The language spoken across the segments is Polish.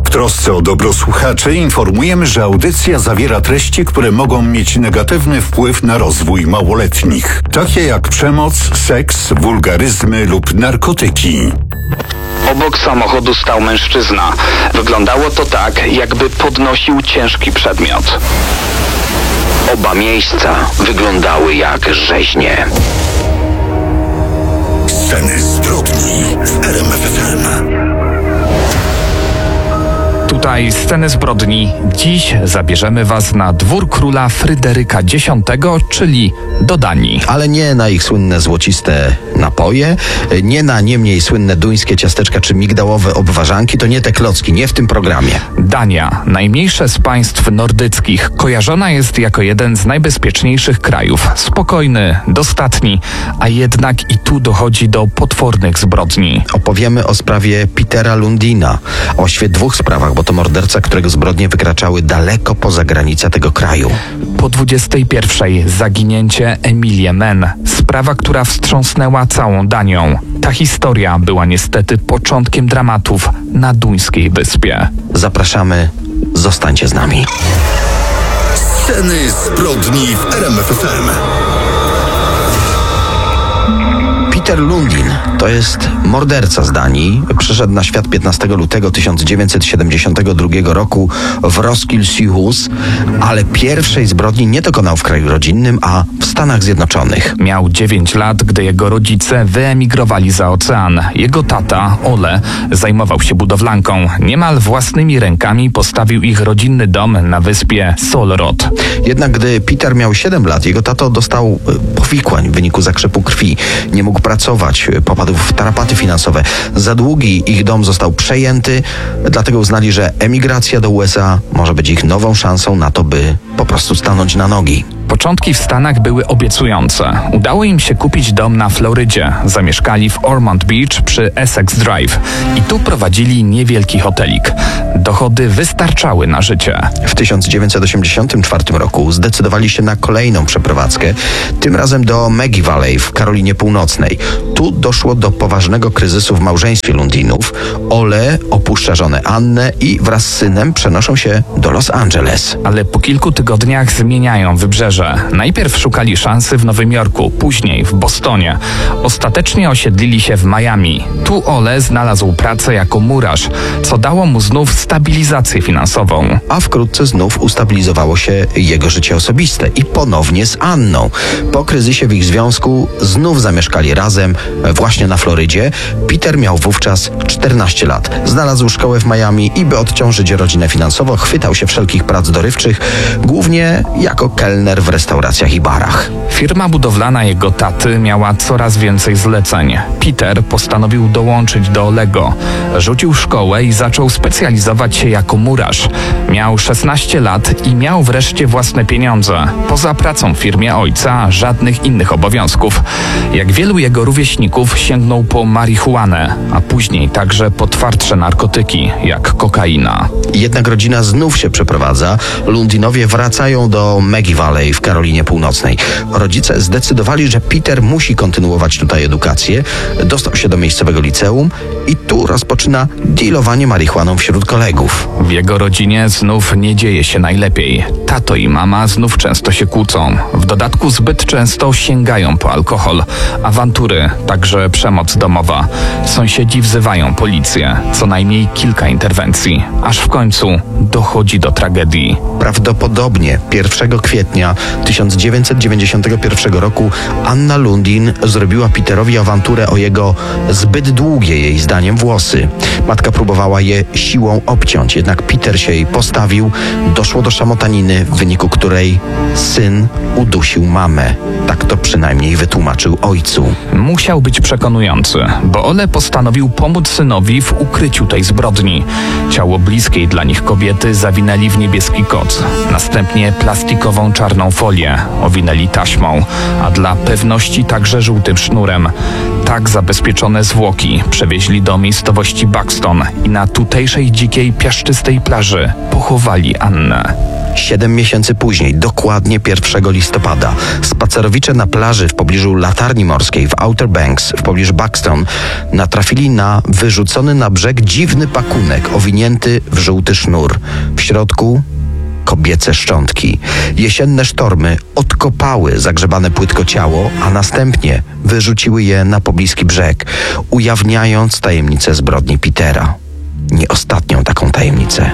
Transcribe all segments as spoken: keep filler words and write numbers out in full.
W trosce o dobro słuchaczy informujemy, że audycja zawiera treści, które mogą mieć negatywny wpływ na rozwój małoletnich, takie jak przemoc, seks, wulgaryzmy lub narkotyki. Obok samochodu stał mężczyzna. Wyglądało to tak, jakby podnosił ciężki przedmiot. Oba miejsca wyglądały jak rzeźnie. Sceny zbrodni w R M F F M. Tutaj sceny zbrodni. Dziś zabierzemy was na dwór króla Fryderyka Dziesiątego, czyli do Danii. Ale nie na ich słynne złociste napoje, nie na nie mniej słynne duńskie ciasteczka czy migdałowe obwarzanki, to nie te klocki, nie w tym programie. Dania, najmniejsze z państw nordyckich, kojarzona jest jako jeden z najbezpieczniejszych krajów. Spokojny, dostatni, a jednak i tu dochodzi do potwornych zbrodni. Opowiemy o sprawie Petera Lundina, a właściwie dwóch sprawach, bo to morderca, którego zbrodnie wykraczały daleko poza granice tego kraju. Po dwudziestej pierwszej zaginięcie Emilie Men. Sprawa, która wstrząsnęła całą Danią. Ta historia była niestety początkiem dramatów na duńskiej wyspie. Zapraszamy, zostańcie z nami. Sceny zbrodni w R M F F M. Peter Lundin to jest morderca z Danii. Przyszedł na świat piętnastego lutego tysiąc dziewięćset siedemdziesiątego drugiego roku w Roskilde-Sydhus, ale pierwszej zbrodni nie dokonał w kraju rodzinnym, a w Stanach Zjednoczonych. Miał dziewięć lat, gdy jego rodzice wyemigrowali za ocean. Jego tata, Ole, zajmował się budowlanką. Niemal własnymi rękami postawił ich rodzinny dom na wyspie Solrot. Jednak gdy Peter miał siedem lat, jego tato dostał powikłań w wyniku zakrzepu krwi. Nie mógł pracować, popadł w tarapaty finansowe. Za długi ich dom został przejęty, dlatego uznali, że emigracja do U S A może być ich nową szansą na to, by po prostu stanąć na nogi. Początki w Stanach były obiecujące. Udało im się kupić dom na Florydzie. Zamieszkali w Ormond Beach przy Essex Drive i tu prowadzili niewielki hotelik. Dochody wystarczały na życie. W tysiąc dziewięćset osiemdziesiątym czwartym roku zdecydowali się na kolejną przeprowadzkę, tym razem do Maggie Valley w Karolinie Północnej. Tu doszło do poważnego kryzysu w małżeństwie Lundinów. Ole opuszcza żonę Annę i wraz z synem przenoszą się do Los Angeles. Ale po kilku tygodniach zmieniają wybrzeże. Najpierw szukali szansy w Nowym Jorku, później w Bostonie. Ostatecznie osiedlili się w Miami. Tu Ole znalazł pracę jako murarz, co dało mu znów stabilizację finansową. A wkrótce znów ustabilizowało się jego życie osobiste i ponownie z Anną. Po kryzysie w ich związku znów zamieszkali razem właśnie na Florydzie. Peter miał wówczas czternaście lat. Znalazł szkołę w Miami i by odciążyć rodzinę finansowo, chwytał się wszelkich prac dorywczych, głównie jako kelner w restauracjach i barach. Firma budowlana jego taty miała coraz więcej zleceń. Peter postanowił dołączyć do Olego. Rzucił szkołę i zaczął specjalizować się jako murarz. Miał szesnaście lat i miał wreszcie własne pieniądze. Poza pracą w firmie ojca żadnych innych obowiązków. Jak wielu jego rówieśników sięgnął po marihuanę, a później także po twardsze narkotyki, jak kokaina. Jednak rodzina znów się przeprowadza. Lundinowie wracają do Maggie Valley w Karolinie Północnej. Rodzice zdecydowali, że Peter musi kontynuować tutaj edukację. Dostał się do miejscowego liceum i tu rozpoczyna dealowanie marihuaną wśród kolegów. W jego rodzinie znów nie dzieje się najlepiej. Tato i mama znów często się kłócą. W dodatku zbyt często sięgają po alkohol. Awantury, także przemoc domowa. Sąsiedzi wzywają policję. Co najmniej kilka interwencji. Aż w końcu dochodzi do tragedii. Prawdopodobnie pierwszego kwietnia tysiąc dziewięćset dziewięćdziesiątego pierwszego roku Anna Lundin zrobiła Peterowi awanturę o jego zbyt długie jej zdaniem włosy. Matka próbowała je siłą obciąć, jednak Peter się jej postawił. Doszło do szamotaniny, w wyniku której syn udusił mamę. Tak to przynajmniej wytłumaczył ojcu. Musiał być przekonujący, bo Ole postanowił pomóc synowi w ukryciu tej zbrodni. Ciało bliskiej dla nich kobiety zawinęli w niebieski koc. Następnie plastikową czarną folię owinęli taśmą, a dla pewności także żółtym sznurem. Tak zabezpieczone zwłoki przewieźli do miejscowości miejscowości Buxton i na tutejszej dzikiej, piaszczystej plaży pochowali Annę. Siedem miesięcy później, dokładnie pierwszego listopada, spacerowicze na plaży w pobliżu latarni morskiej w Outer Banks, w pobliżu Buxton, natrafili na wyrzucony na brzeg dziwny pakunek owinięty w żółty sznur. W środku kobiece szczątki. Jesienne sztormy odkopały zagrzebane płytko ciało, a następnie wyrzuciły je na pobliski brzeg, ujawniając tajemnicę zbrodni Petera. Nie ostatnią taką tajemnicę.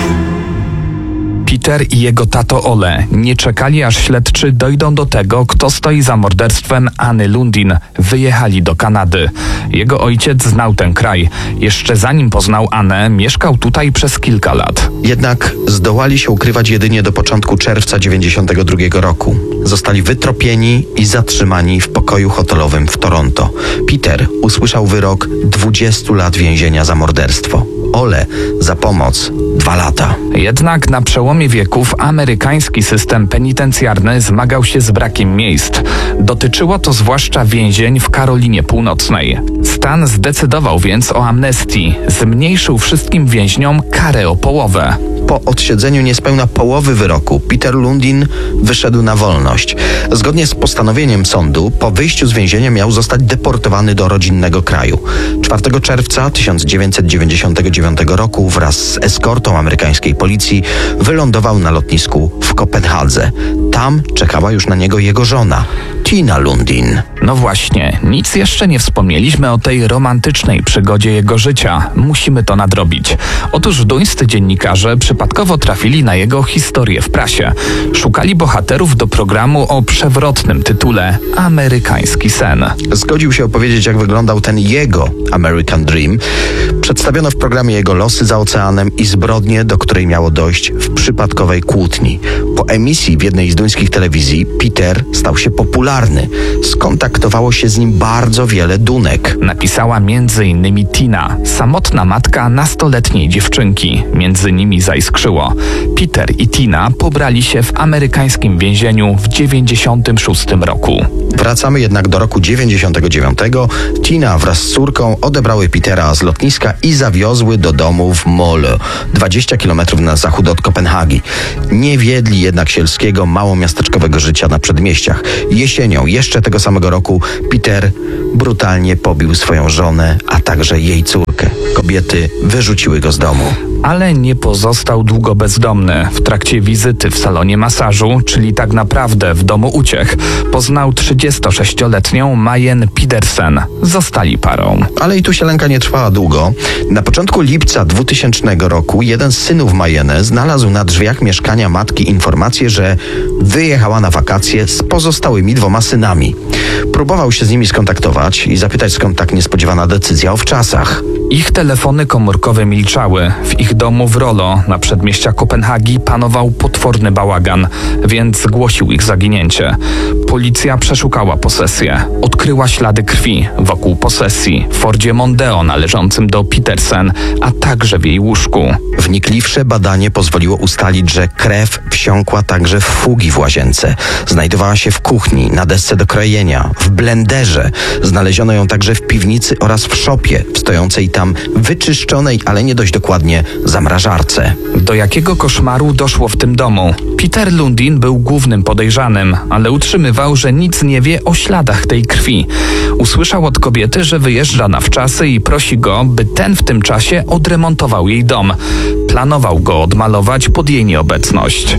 Peter i jego tato Ole nie czekali, aż śledczy dojdą do tego, kto stoi za morderstwem Anny Lundin. Wyjechali do Kanady. Jego ojciec znał ten kraj. Jeszcze zanim poznał Annę, mieszkał tutaj przez kilka lat. Jednak zdołali się ukrywać jedynie do początku czerwca dziewięćdziesiątego drugiego roku. Zostali wytropieni i zatrzymani w pokoju hotelowym w Toronto. Peter usłyszał wyrok dwudziestu lat więzienia za morderstwo. Ole za pomoc dwa lata. Jednak na przełomie wieków amerykański system penitencjarny zmagał się z brakiem miejsc. Dotyczyło to zwłaszcza więzień w Karolinie Północnej. Stan zdecydował więc o amnestii. Zmniejszył wszystkim więźniom karę o połowę. Po odsiedzeniu niespełna połowy wyroku Peter Lundin wyszedł na wolność. Zgodnie z postanowieniem sądu, po wyjściu z więzienia miał zostać deportowany do rodzinnego kraju. czwartego czerwca tysiąc dziewięćset dziewięćdziesiątego dziewiątego roku wraz z eskortą amerykańskiej policji wylądował na lotnisku w Kopenhadze. Tam czekała już na niego jego żona, Tina Lundin. No właśnie, nic jeszcze nie wspomnieliśmy o tej romantycznej przygodzie jego życia. Musimy to nadrobić. Otóż duńscy dziennikarze przypadkowo trafili na jego historię w prasie. Szukali bohaterów do programu o przewrotnym tytule Amerykański sen. Zgodził się opowiedzieć, jak wyglądał ten jego American Dream. Przedstawiono w programie jego losy za oceanem i zbrodnię, do której miało dojść w przypadkowej kłótni. Po emisji w jednej z duńskich telewizji Peter stał się popularny. Skontaktowało się z nim bardzo wiele Dunek. Napisała między innymi Tina, samotna matka nastoletniej dziewczynki. Między nimi zaiskrzyło. Peter i Tina pobrali się w amerykańskim więzieniu w dziewięćdziesiątym szóstym roku. Wracamy jednak do roku dziewięćdziesiątego dziewiątego. Tina wraz z córką odebrały Petera z lotniska i zawiozły do domu w Mole, dwadzieścia kilometrów na zachód od Kopenhagi. Nie wiedli jednak sielskiego, małomiasteczkowego życia na przedmieściach. Jesienią jeszcze tego samego roku Peter brutalnie pobił swoją żonę, a także jej córkę. Kobiety wyrzuciły go z domu. Ale nie pozostał długo bezdomny. W trakcie wizyty w salonie masażu, czyli tak naprawdę w domu uciech, poznał trzydziestosześcioletnią Majen Pedersen. Zostali parą. Ale i tu sielanka nie trwała długo. Na początku lipca dwutysięcznego roku jeden z synów Majene znalazł na drzwiach mieszkania matki informację, że wyjechała na wakacje z pozostałymi dwoma synami. Próbował się z nimi skontaktować i zapytać, skąd tak niespodziewana decyzja o wczasach. Ich telefony komórkowe milczały. W ich domu w Rollo na przedmieściach Kopenhagi panował potworny bałagan, więc zgłosił ich zaginięcie. Policja przeszukała posesję. Odkryła ślady krwi wokół posesji w Fordzie Mondeo należącym do Pedersen, a także w jej łóżku. Wnikliwsze badanie pozwoliło ustalić, że krew wsiąkła także w fugi w łazience. Znajdowała się w kuchni, na desce do krojenia, w blenderze. Znaleziono ją także w piwnicy oraz w szopie, w stojącej tam wyczyszczonej, ale nie dość dokładnie, zamrażarce. Do jakiego koszmaru doszło w tym domu? Peter Lundin był głównym podejrzanym, ale utrzymywał, że nic nie wie o śladach tej krwi. Usłyszał od kobiety, że wyjeżdża na wczasy i prosi go, by ten w tym czasie odremontował jej dom. Planował go odmalować pod jej nieobecność.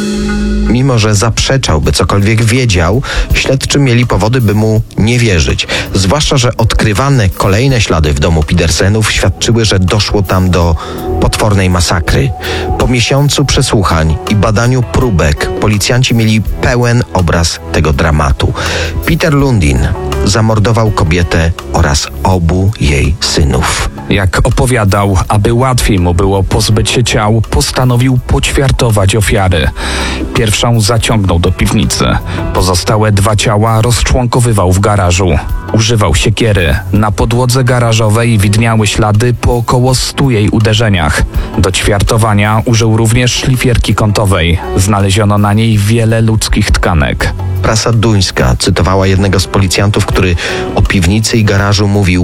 Mimo że zaprzeczał, by cokolwiek wiedział, śledczy mieli powody, by mu nie wierzyć. Zwłaszcza, że odkrywane kolejne ślady w domu Pedersenów świadczyły, że doszło tam do potwornej masakry. Po miesiącu przesłuchań i badaniu próbek policjanci mieli pełen obraz tego dramatu. Peter Lundin zamordował kobietę oraz obu jej synów. Jak opowiadał, aby łatwiej mu było pozbyć się ciał, postanowił poćwiartować ofiary. Pierwszą zaciągnął do piwnicy. Pozostałe dwa ciała rozczłonkowywał w garażu. Używał siekiery. Na podłodze garażowej widniały ślady po około stu jej uderzeniach. Do ćwiartowania użył również szlifierki kątowej. Znaleziono na niej wiele ludzkich tkanek. Prasa duńska cytowała jednego z policjantów, który o piwnicy i garażu mówił: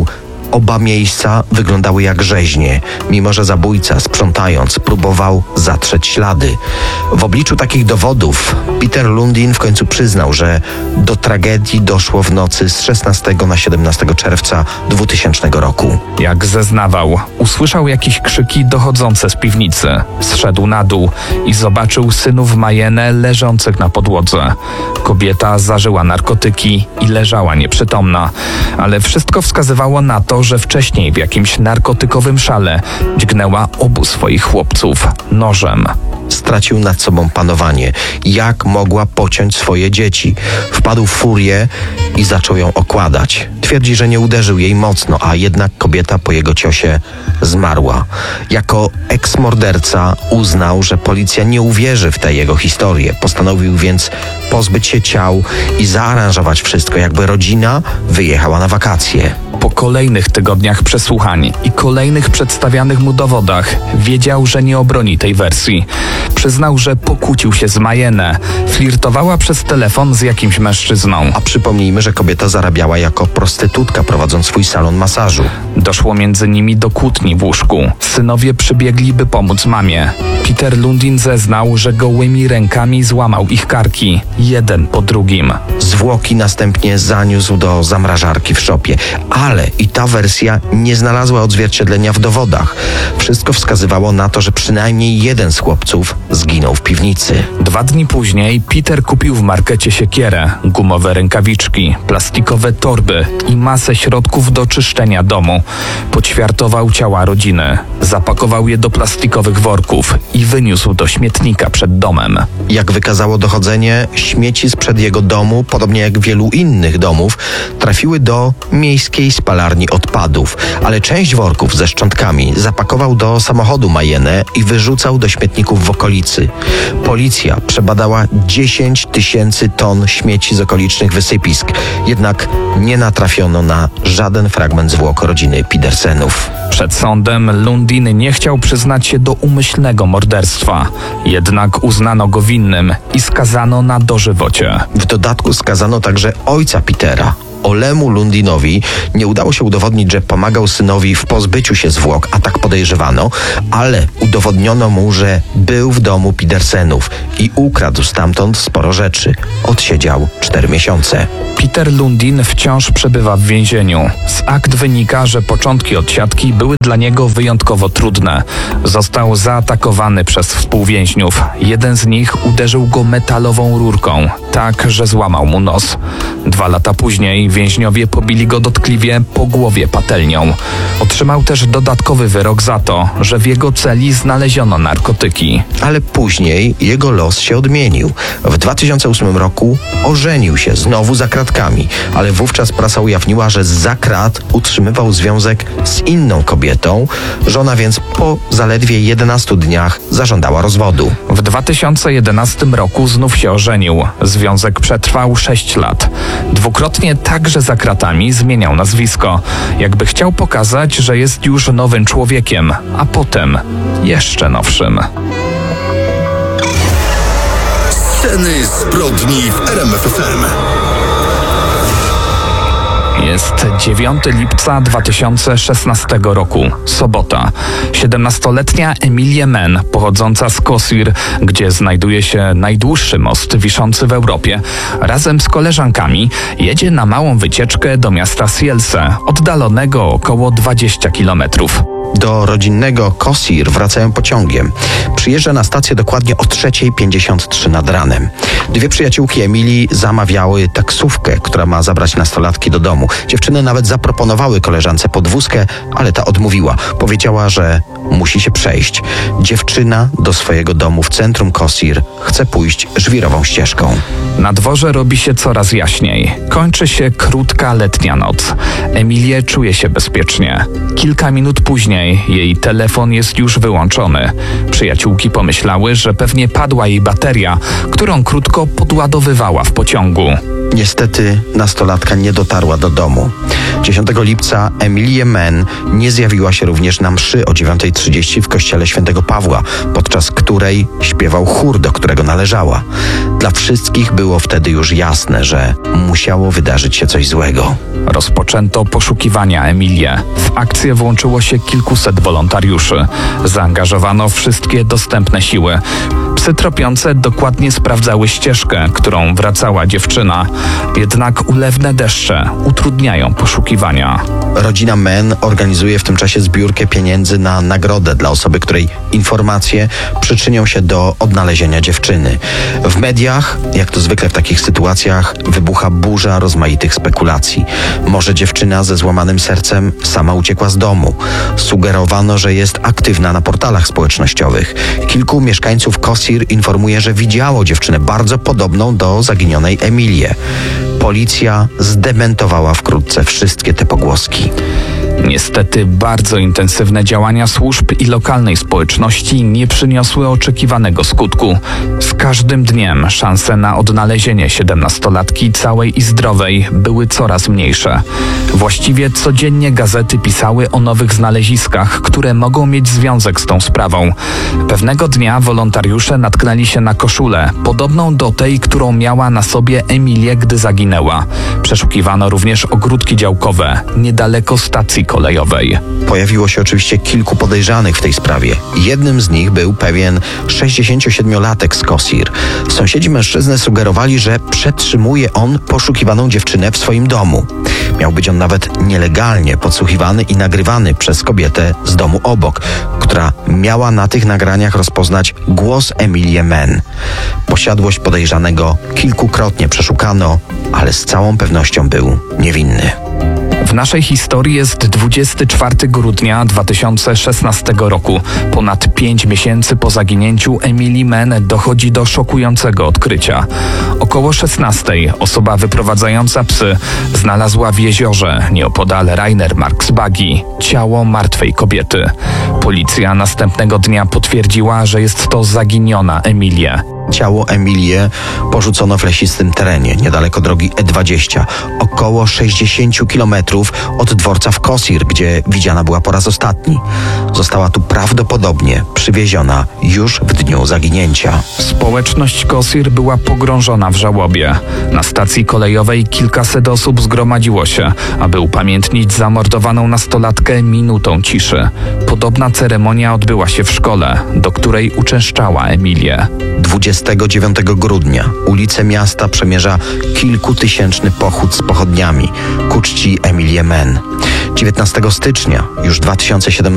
Oba miejsca wyglądały jak rzeźnie, mimo że zabójca, sprzątając, próbował zatrzeć ślady. W obliczu takich dowodów Peter Lundin w końcu przyznał, że do tragedii doszło w nocy z szesnastego na siedemnastego czerwca dwutysięcznego roku. Jak zeznawał, usłyszał jakieś krzyki dochodzące z piwnicy. Zszedł na dół i zobaczył synów Mayenę leżących na podłodze. Kobieta zażyła narkotyki i leżała nieprzytomna, ale wszystko wskazywało na to, że wcześniej w jakimś narkotykowym szale dźgnęła obu swoich chłopców nożem. Stracił nad sobą panowanie. Jak mogła pociąć swoje dzieci? Wpadł w furię i zaczął ją okładać. Twierdzi, że nie uderzył jej mocno, a jednak kobieta po jego ciosie zmarła. Jako eks-morderca uznał, że policja nie uwierzy w tę jego historię. Postanowił więc pozbyć się ciał i zaaranżować wszystko, jakby rodzina wyjechała na wakacje. Po kolejnych tygodniach przesłuchań i kolejnych przedstawianych mu dowodach wiedział, że nie obroni tej wersji. Przyznał, że pokłócił się z Mayenę. Flirtowała przez telefon z jakimś mężczyzną. A przypomnijmy, że kobieta zarabiała jako prostytutka, prowadząc swój salon masażu. Doszło między nimi do kłótni w łóżku. Synowie przybiegli, by pomóc mamie. Peter Lundin zeznał, że gołymi rękami złamał ich karki, jeden po drugim. Zwłoki następnie zaniósł do zamrażarki w szopie, ale i ta wersja nie znalazła odzwierciedlenia w dowodach. Wszystko wskazywało na to, że przynajmniej jeden z chłopców zginął w piwnicy. Dwa dni później Peter kupił w markecie siekierę, gumowe rękawiczki, plastikowe torby i masę środków do czyszczenia domu. Poćwiartował ciała rodziny, zapakował je do plastikowych worków i wyniósł do śmietnika przed domem. Jak wykazało dochodzenie, śmieci sprzed jego domu, podobnie jak wielu innych domów, trafiły do miejskiej spalarni odpadów, ale część worków ze szczątkami zapakował do samochodu Mayenę i wyrzucał do śmietników w okolicy. Policja przebadała dziesięć tysięcy ton śmieci z okolicznych wysypisk, jednak nie natrafiono na żaden fragment zwłok rodziny Pedersenów. Przed sądem Lundin nie chciał przyznać się do umyślnego morderstwa, jednak uznano go winnym i skazano na dożywocie. W dodatku skazano także ojca Petera. Olemu Lundinowi nie udało się udowodnić, że pomagał synowi w pozbyciu się zwłok, a tak podejrzewano, ale udowodniono mu, że był w domu Pedersenów i ukradł stamtąd sporo rzeczy. Odsiedział cztery miesiące. Peter Lundin wciąż przebywa w więzieniu. Z akt wynika, że początki odsiadki były dla niego wyjątkowo trudne. Został zaatakowany przez współwięźniów. Jeden z nich uderzył go metalową rurką, tak, że złamał mu nos. Dwa lata później więźniowie pobili go dotkliwie po głowie patelnią. Otrzymał też dodatkowy wyrok za to, że w jego celi znaleziono narkotyki. Ale później jego los się odmienił. W dwa tysiące ósmym roku ożenił się znowu za kratkami, ale wówczas prasa ujawniła, że zza krat utrzymywał związek z inną kobietą. Żona więc po zaledwie jedenastu dniach zażądała rozwodu. W dwa tysiące jedenastym roku znów się ożenił. Związek przetrwał sześć lat. Dwukrotnie także za kratami zmieniał nazwisko. Jakby chciał pokazać, że jest już nowym człowiekiem, a potem jeszcze nowszym. Sceny zbrodni w R M F F M. Jest dziewiątego lipca dwa tysiące szesnastego roku, sobota. siedemnastoletnia Emilia Men, pochodząca z Kosir, gdzie znajduje się najdłuższy most wiszący w Europie, razem z koleżankami jedzie na małą wycieczkę do miasta Sielse, oddalonego o około dwadzieścia kilometrów. Do rodzinnego Kosir wracają pociągiem. Przyjeżdża na stację dokładnie o trzeciej pięćdziesiąt trzy nad ranem. Dwie przyjaciółki Emilii zamawiały taksówkę, która ma zabrać nastolatki do domu. Dziewczyny nawet zaproponowały koleżance podwózkę, ale ta odmówiła. Powiedziała, że musi się przejść. Dziewczyna do swojego domu w centrum Kosir chce pójść żwirową ścieżką. Na dworze robi się coraz jaśniej. Kończy się krótka letnia noc. Emilia czuje się bezpiecznie. Kilka minut później jej telefon jest już wyłączony. Przyjaciółki pomyślały, że pewnie padła jej bateria, którą krótko podładowywała w pociągu. Niestety nastolatka nie dotarła do domu. dziesiątego lipca Emilie Mann nie zjawiła się również na mszy o dziewiątej trzydzieści w kościele świętego Pawła, podczas której śpiewał chór, do którego należała. Dla wszystkich było wtedy już jasne, że musiało wydarzyć się coś złego. Rozpoczęto poszukiwania Emilię. W akcję włączyło się kilkuset wolontariuszy. Zaangażowano wszystkie dostępne siły. Psy tropiące dokładnie sprawdzały ścieżkę, którą wracała dziewczyna. Jednak ulewne deszcze utrudniają poszukiwania. Rodzina Mann organizuje w tym czasie zbiórkę pieniędzy na nagrodę dla osoby, której informacje przyczynią się do odnalezienia dziewczyny. W mediach, jak to zwykle w takich sytuacjach, wybucha burza rozmaitych spekulacji. Może dziewczyna ze złamanym sercem sama uciekła z domu. Sugerowano, że jest aktywna na portalach społecznościowych. Kilku mieszkańców Kosir informuje, że widziało dziewczynę bardzo podobną do zaginionej Emilię. Policja zdementowała wkrótce wszystkie te pogłoski. Niestety bardzo intensywne działania służb i lokalnej społeczności nie przyniosły oczekiwanego skutku. Z każdym dniem szanse na odnalezienie siedemnastolatki całej i zdrowej były coraz mniejsze. Właściwie codziennie gazety pisały o nowych znaleziskach, które mogą mieć związek z tą sprawą. Pewnego dnia wolontariusze natknęli się na koszulę, podobną do tej, którą miała na sobie Emilię, gdy zaginęła. Przeszukiwano również ogródki działkowe, niedaleko stacji kolejowej. Pojawiło się oczywiście kilku podejrzanych w tej sprawie. Jednym z nich był pewien sześćdziesięciosiedmiolatek z Kosir. Sąsiedzi mężczyzny sugerowali, że przetrzymuje on poszukiwaną dziewczynę w swoim domu. Miał być on nawet nielegalnie podsłuchiwany i nagrywany przez kobietę z domu obok, która miała na tych nagraniach rozpoznać głos Emilie Mann. Posiadłość podejrzanego kilkukrotnie przeszukano, ale z całą pewnością był niewinny. W naszej historii jest dwudziestego czwartego grudnia dwa tysiące szesnastego roku. Ponad pięć miesięcy po zaginięciu Emilii Mann dochodzi do szokującego odkrycia. Około szesnastej osoba wyprowadzająca psy znalazła w jeziorze nieopodal Rainer Marksbagi ciało martwej kobiety. Policja następnego dnia potwierdziła, że jest to zaginiona Emilia. Ciało Emilię porzucono w lesistym terenie, niedaleko drogi E dwadzieścia, około sześćdziesiąt kilometrów od dworca w Kosir, gdzie widziana była po raz ostatni. Została tu prawdopodobnie przywieziona już w dniu zaginięcia. Społeczność Kosir była pogrążona w żałobie. Na stacji kolejowej kilkaset osób zgromadziło się, aby upamiętnić zamordowaną nastolatkę minutą ciszy. Podobna ceremonia odbyła się w szkole, do której uczęszczała Emilia. dwudziestego dziewiątego grudnia ulice miasta przemierza kilkutysięczny pochód z pochodniami ku czci Emilie Mann. dziewiętnastego stycznia już dwa tysiące siedemnastego